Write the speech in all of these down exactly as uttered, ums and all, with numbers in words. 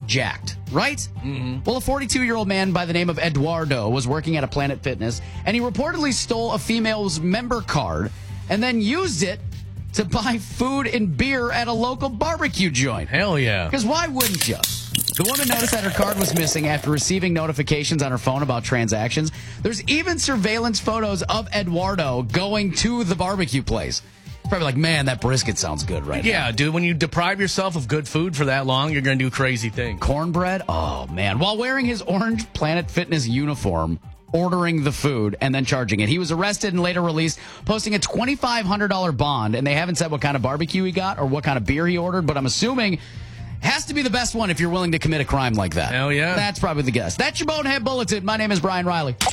jacked, right? Mm-hmm. Well, a forty-two-year-old man by the name of Eduardo was working at a Planet Fitness, and he reportedly stole a female's member card and then used it to buy food and beer at a local barbecue joint. Hell yeah. Because why wouldn't you? The woman noticed that her card was missing after receiving notifications on her phone about transactions. There's even surveillance photos of Eduardo going to the barbecue place. Probably like, man, that brisket sounds good right yeah, now. Yeah, dude, when you deprive yourself of good food for that long, you're going to do crazy things. Cornbread? Oh, man. While wearing his orange Planet Fitness uniform, ordering the food, and then charging it. He was arrested and later released, posting a twenty-five hundred dollars bond, and they haven't said what kind of barbecue he got or what kind of beer he ordered, but I'm assuming has to be the best one if you're willing to commit a crime like that. Hell yeah. That's probably the guess. That's your Bonehead Bulletin. My name is Brian Riley. Did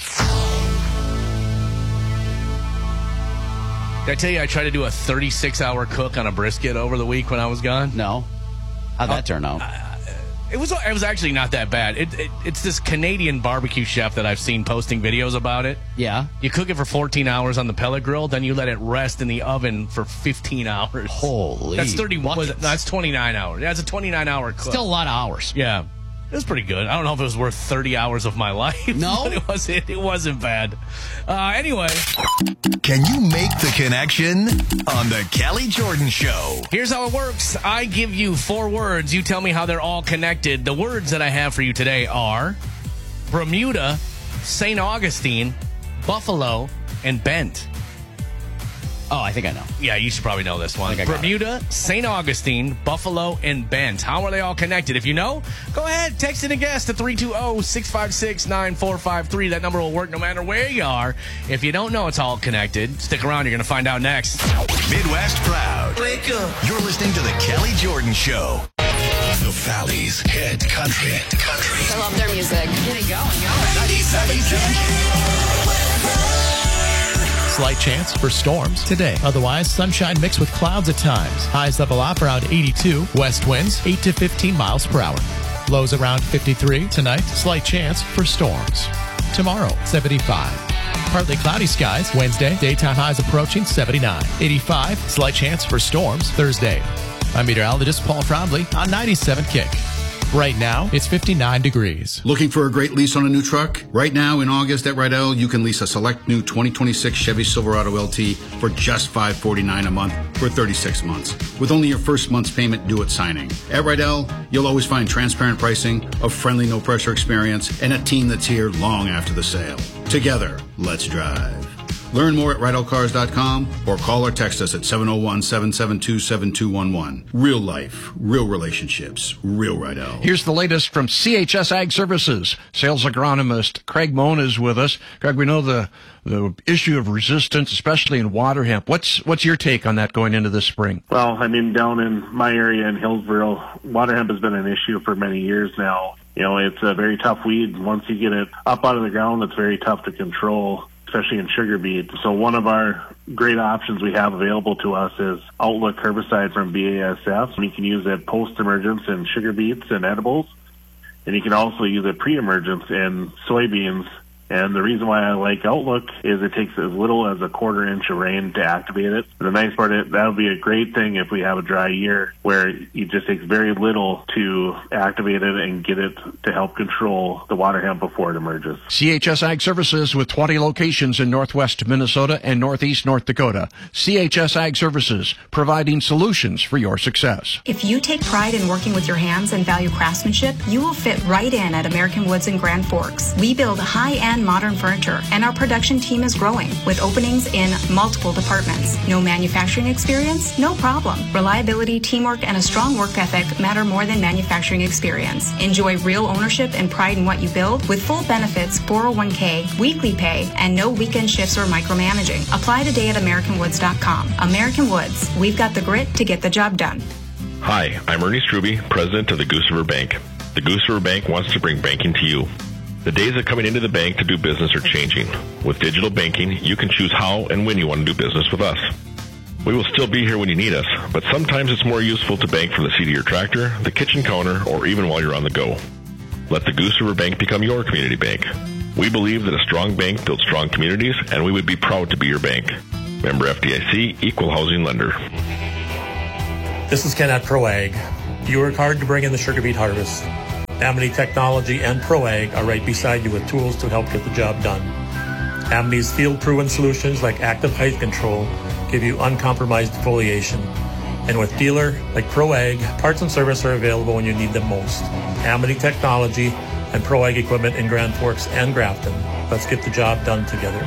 I tell you I tried to do a thirty-six hour cook on a brisket over the week when I was gone? No. How'd that uh, turn out? Uh, It was it was actually not that bad. It, it, it's this Canadian barbecue chef that I've seen posting videos about it. Yeah. You cook it for fourteen hours on the pellet grill, then you let it rest in the oven for fifteen hours. Holy. That's thirty. Was it? No, that's twenty-nine hours. Yeah, it's a twenty-nine hour cook. Still a lot of hours. Yeah. It was pretty good. I don't know if it was worth thirty hours of my life. No? But it wasn't, it wasn't bad. Uh, anyway. Can you make the connection on the Kelly Jordan Show? Here's how it works. I give you four words. You tell me how they're all connected. The words that I have for you today are Bermuda, Saint Augustine, Buffalo, and Bent. Oh, I think I know. Yeah, you should probably know this one. I I Bermuda, Saint Augustine, Buffalo, and Bent. How are they all connected? If you know, go ahead, text in a guess to three two zero, six five six, nine four five three. That number will work no matter where you are. If you don't know it's all connected, stick around. You're going to find out next. Midwest Proud. Wake up. You're listening to the Kelly Jordan Show. The Valley's hit country. Hit country. I love their music. Get it going, going. ninety-seven Slight chance for storms today. Otherwise, sunshine mixed with clouds at times. Highs level off around eighty-two. West winds eight to fifteen miles per hour. Lows around fifty-three. Tonight, slight chance for storms. Tomorrow, seventy-five. Partly cloudy skies. Wednesday, daytime highs approaching seventy-nine. eighty-five. Slight chance for storms Thursday. I'm meteorologist Paul Trombley on ninety-seven Kick. Right now, it's fifty-nine degrees. Looking for a great lease on a new truck? Right now, in August at Rydell, you can lease a select new twenty twenty-six Chevy Silverado L T for just five hundred forty-nine dollars a month for thirty-six months, with only your first month's payment due at signing. At Rydell, you'll always find transparent pricing, a friendly, no-pressure experience, and a team that's here long after the sale. Together, let's drive. Learn more at Rydell Cars dot com or call or text us at seven oh one, seven seven two, seven two one one. Real life, real relationships, real Rydell. Here's the latest from C H S Ag Services. Sales agronomist Craig Moan is with us. Craig, we know the the issue of resistance, especially in water hemp. What's what's your take on that going into this spring? Well, I mean, down in my area in Hillsboro, water hemp has been an issue for many years now. You know, it's a very tough weed. Once you get it up out of the ground, it's very tough to control, especially in sugar beet. So one of our great options we have available to us is Outlook herbicide from B A S F. You can use it post-emergence in sugar beets and edibles, and you can also use it pre-emergence in soybeans. And the reason why I like Outlook is it takes as little as a quarter inch of rain to activate it. The nice part is that would be a great thing if we have a dry year where it just takes very little to activate it and get it to help control the water hemp before it emerges. C H S Ag Services with twenty locations in northwest Minnesota and northeast North Dakota. C H S Ag Services, providing solutions for your success. If you take pride in working with your hands and value craftsmanship, you will fit right in at American Woods in Grand Forks. We build high-end modern furniture, and our production team is growing with openings in multiple departments. No manufacturing experience? No problem. Reliability, teamwork, and a strong work ethic matter more than manufacturing experience. Enjoy real ownership and pride in what you build with full benefits, four oh one k, weekly pay, and no weekend shifts or micromanaging. Apply today at American Woods dot com. American Woods, we've got the grit to get the job done. Hi, I'm Ernie Struby, president of the Goose River Bank. The Goose River Bank wants to bring banking to you. The days of coming into the bank to do business are changing. With digital banking, you can choose how and when you want to do business with us. We will still be here when you need us, but sometimes it's more useful to bank from the seat of your tractor, the kitchen counter, or even while you're on the go. Let the Goose River Bank become your community bank. We believe that a strong bank builds strong communities, and we would be proud to be your bank. Member F D I C, Equal Housing Lender. This is Ken at ProAg. You work hard to bring in the sugar beet harvest. Amity Technology and ProAg are right beside you with tools to help get the job done. Amity's field-proven solutions like active height control give you uncompromised foliation. And with dealer like ProAg, parts and service are available when you need them most. Amity Technology and ProAg equipment in Grand Forks and Grafton. Let's get the job done together.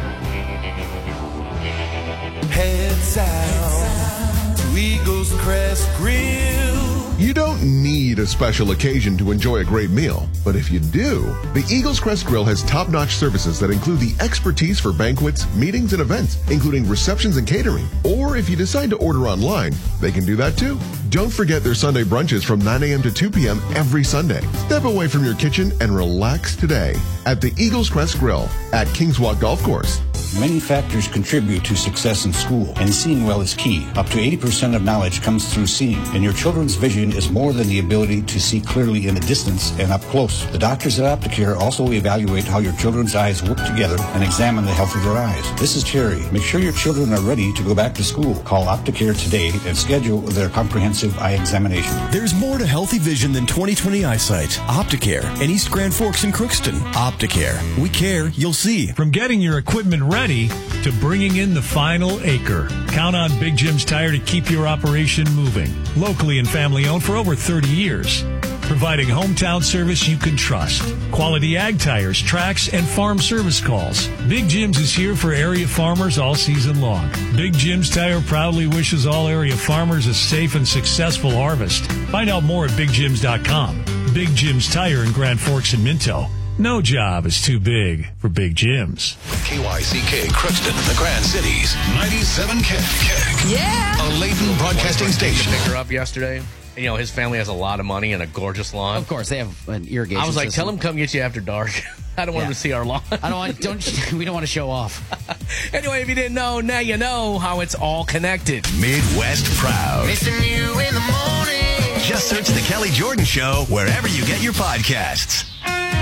Head south to Eagles Crest Grill. You don't need a special occasion to enjoy a great meal, but if you do, the Eagles Crest Grill has top-notch services that include the expertise for banquets, meetings, and events, including receptions and catering. Or if you decide to order online, they can do that too. Don't forget their Sunday brunches from nine a.m. to two p.m. every Sunday. Step away from your kitchen and relax today at the Eagles Crest Grill at Kingswalk Golf Course. Many factors contribute to success in school, and seeing well is key. Up to eighty percent of knowledge comes through seeing, and your children's vision is more than the ability to see clearly in the distance and up close. The doctors at Opticare also evaluate how your children's eyes work together and examine the health of their eyes. This is Terry. Make sure your children are ready to go back to school. Call Opticare today and schedule their comprehensive eye examination. There's more to healthy vision than twenty twenty eyesight. Opticare in East Grand Forks and Crookston. Opticare. We care, you'll see. From getting your equipment ready to bringing in the final acre, count on Big Jim's Tire to keep your operation moving. Locally and family owned for over thirty years. Providing hometown service you can trust. Quality ag tires, tracks, and farm service calls. Big Jim's is here for area farmers all season long. Big Jim's Tire proudly wishes all area farmers a safe and successful harvest. Find out more at big jims dot com. Big Jim's Tire in Grand Forks and Minto. No job is too big for Big Jim's. K Y C K Crookston, the Grand Cities, ninety-seven K. Yeah. A Layton broadcasting station. Picked her up yesterday. You know, his family has a lot of money and a gorgeous lawn. Of course, they have an irrigation I was like, system. tell him come get you after dark. I don't want Yeah. him to see our lawn. I don't want. Don't. We don't want to show off. Anyway, if you didn't know, now you know how it's all connected. Midwest Proud. Missing you in the morning. Just search The Kelly Jordan Show wherever you get your podcasts.